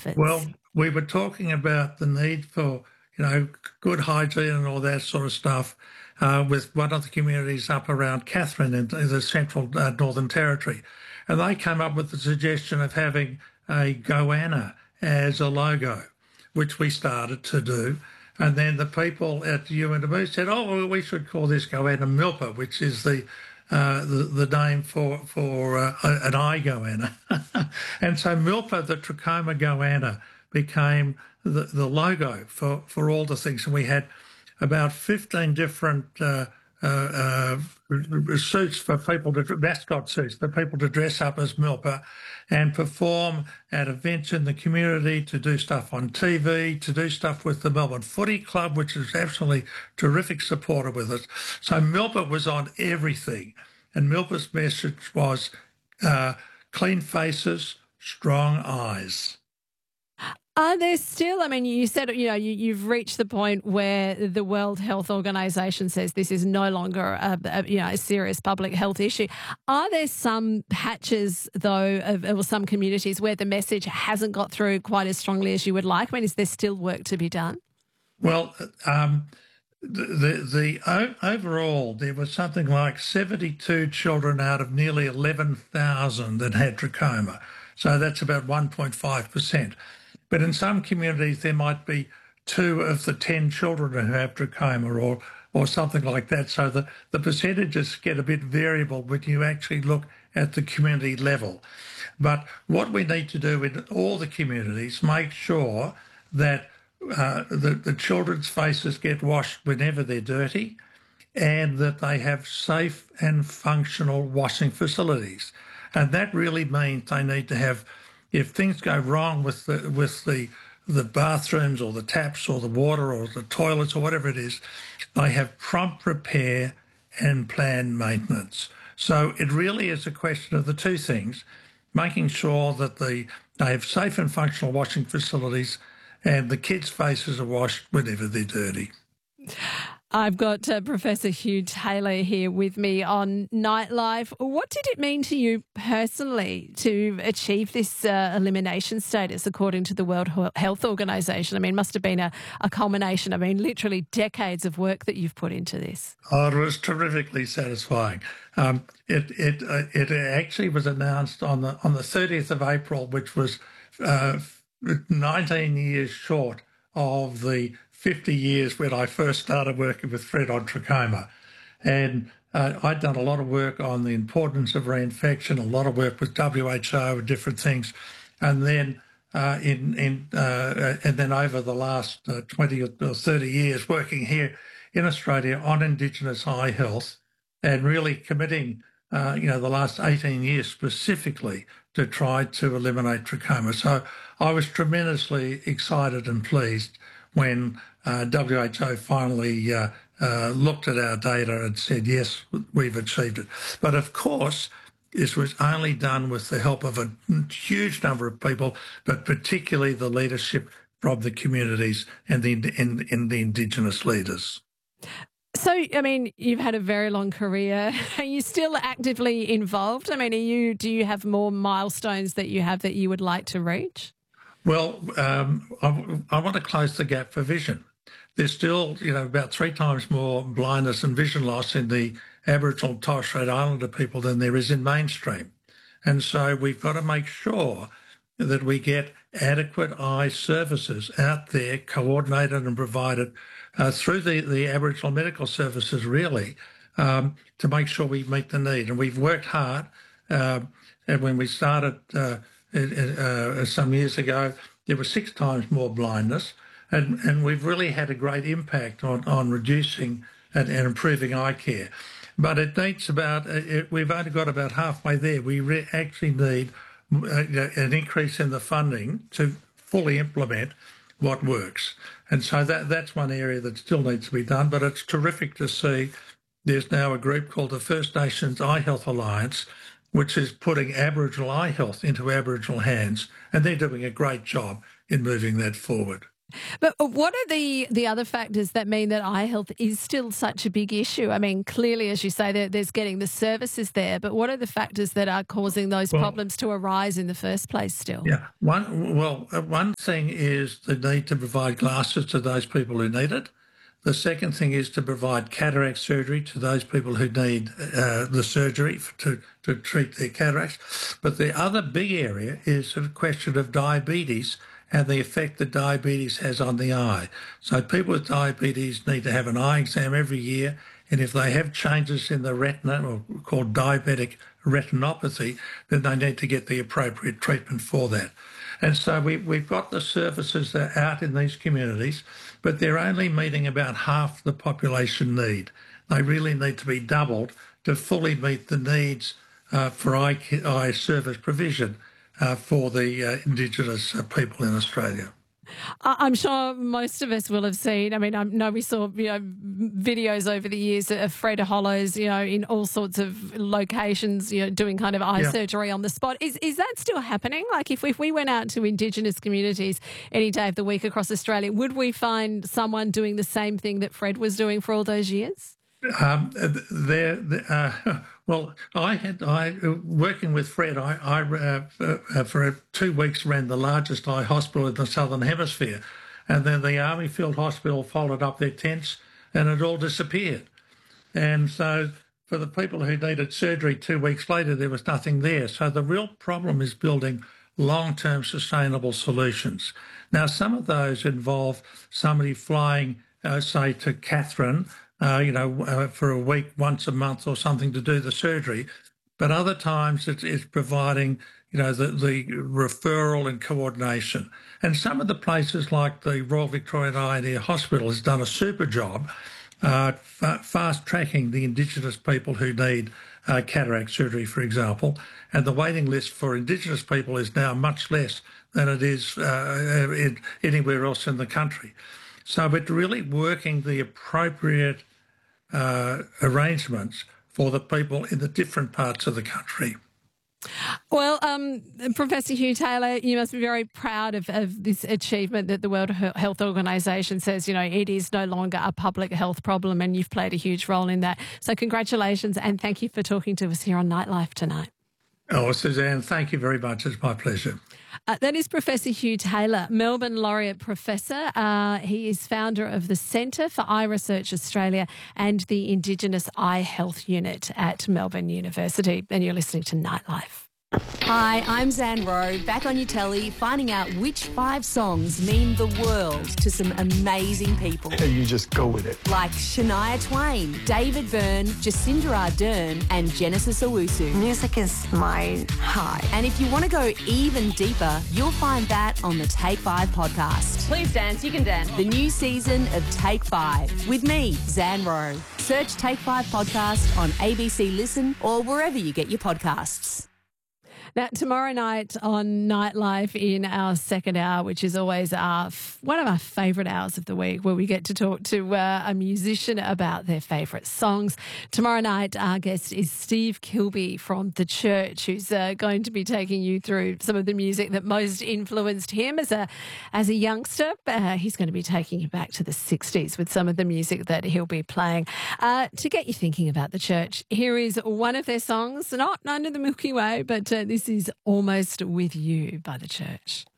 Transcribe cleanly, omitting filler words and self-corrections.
efforts? Well, we were talking about the need for, good hygiene and all that sort of stuff with one of the communities up around Katherine in the central Northern Territory. And they came up with the suggestion of having a goanna as a logo, which we started to do. And then the people at UNMU said, oh, well, we should call this goanna Milpa, which is the name for an eye goanna. And so Milpa, the trachoma goanna, became the logo for all the things. And we had about 15 different suits for people mascot suits for people to dress up as Milpa and perform at events in the community, to do stuff on TV, to do stuff with the Melbourne Footy Club, which is absolutely terrific supporter with us. So Milpa was on everything. And Milpa's message was clean faces, strong eyes. Are there still, you said, you've reached the point where the World Health Organization says this is no longer a serious public health issue. Are there some patches, though, or some communities where the message hasn't got through quite as strongly as you would like? Is there still work to be done? Well, overall, there was something like 72 children out of nearly 11,000 that had trachoma. So that's about 1.5%. But in some communities, there might be 2 of the 10 children who have trachoma or something like that. So the percentages get a bit variable when you actually look at the community level. But what we need to do in all the communities, make sure that the children's faces get washed whenever they're dirty, and that they have safe and functional washing facilities. And that really means they need to have, if things go wrong with the bathrooms or the taps or the water or the toilets or whatever it is, they have prompt repair and planned maintenance. So it really is a question of the two things, making sure that they have safe and functional washing facilities and the kids' faces are washed whenever they're dirty. I've got Professor Hugh Taylor here with me on Nightlife. What did it mean to you personally to achieve this elimination status according to the World Health Organization? It must have been a culmination, literally decades of work that you've put into this. Oh, it was terrifically satisfying. It actually was announced on the 30th of April, which was 19 years short of the 50 years when I first started working with Fred on trachoma. And I'd done a lot of work on the importance of reinfection, a lot of work with WHO and different things. And then and then over the last 20 or 30 years working here in Australia on Indigenous eye health, and really committing the last 18 years specifically to try to eliminate trachoma. So I was tremendously excited and pleased when WHO finally looked at our data and said, yes, we've achieved it. But of course, this was only done with the help of a huge number of people, but particularly the leadership from the communities and the Indigenous leaders. So, you've had a very long career. Are you still actively involved? Do you have more milestones that you would like to reach? Well, I want to close the gap for vision. There's still, about 3 times more blindness and vision loss in the Aboriginal and Torres Strait Islander people than there is in mainstream. And so we've got to make sure that we get adequate eye services out there, coordinated and provided through the Aboriginal medical services, really, to make sure we meet the need. And we've worked hard. And when we started some years ago, there was 6 times more blindness. And we've really had a great impact on reducing and improving eye care. But it needs we've only got about halfway there. We actually need an increase in the funding to fully implement what works. And so that's one area that still needs to be done. But it's terrific to see there's now a group called the First Nations Eye Health Alliance, which is putting Aboriginal eye health into Aboriginal hands. And they're doing a great job in moving that forward. But what are the other factors that mean that eye health is still such a big issue? I mean, clearly, as you say, there's getting the services there, but what are the factors that are causing those problems to arise in the first place still? Yeah. One thing is the need to provide glasses to those people who need it. The second thing is to provide cataract surgery to those people who need the surgery to treat their cataracts. But the other big area is a question of diabetes and the effect that diabetes has on the eye. So people with diabetes need to have an eye exam every year, and if they have changes in the retina, or called diabetic retinopathy, then they need to get the appropriate treatment for that. And so we've got the services that are out in these communities, but they're only meeting about half the population need. They really need to be doubled to fully meet the needs for eye service provision for the Indigenous people in Australia. I'm sure most of us will have seen. I mean, I know we saw videos over the years of Fred Hollows, in all sorts of locations, doing kind of eye surgery on the spot. Is that still happening? Like if we went out to Indigenous communities any day of the week across Australia, would we find someone doing the same thing that Fred was doing for all those years? Well, working with Fred, I for 2 weeks ran the largest eye hospital in the Southern Hemisphere, and then the Army Field Hospital folded up their tents and it all disappeared. And so for the people who needed surgery 2 weeks later, there was nothing there. So the real problem is building long-term sustainable solutions. Now, some of those involve somebody flying, say, to Katherine, for a week, once a month or something to do the surgery. But other times it's providing, the referral and coordination. And some of the places like the Royal Victorian Eye and Ear Hospital has done a super job fast-tracking the Indigenous people who need cataract surgery, for example. And the waiting list for Indigenous people is now much less than it is anywhere else in the country. So we're really working the appropriate arrangements for the people in the different parts of the country. Well, Professor Hugh Taylor, you must be very proud of this achievement that the World Health Organization says, it is no longer a public health problem, and you've played a huge role in that. So congratulations, and thank you for talking to us here on Nightlife tonight. Oh, Suzanne, thank you very much. It's my pleasure. That is Professor Hugh Taylor, Melbourne Laureate Professor. He is founder of the Centre for Eye Research Australia and the Indigenous Eye Health Unit at Melbourne University. And you're listening to Nightlife. Hi, I'm Zan Rowe, back on your telly, finding out which 5 songs mean the world to some amazing people. And you just go with it. Like Shania Twain, David Byrne, Jacinda Ardern, and Genesis Owusu. Music is my high. And if you want to go even deeper, you'll find that on the Take 5 podcast. Please dance, you can dance. The new season of Take 5 with me, Zan Rowe. Search Take 5 podcast on ABC Listen or wherever you get your podcasts. Now, tomorrow night on Nightlife in our second hour, which is always one of our favourite hours of the week, where we get to talk to a musician about their favourite songs. Tomorrow night, our guest is Steve Kilbey from The Church, who's going to be taking you through some of the music that most influenced him as a youngster. He's going to be taking you back to the 60s with some of the music that he'll be playing. To get you thinking about The Church, here is one of their songs, not Under the Milky Way, but this is Almost With You by The Church.